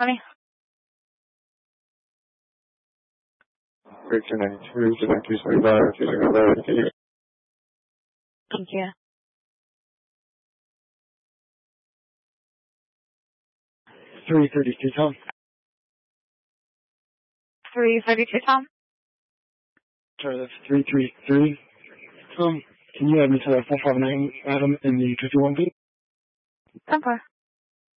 Honey. Break 292, 295, Thank you. 332, Tom. 332, Tom. Sorry, that's 333. Tom, can you add me to that 459 Adam in the 51 beat? 10-4.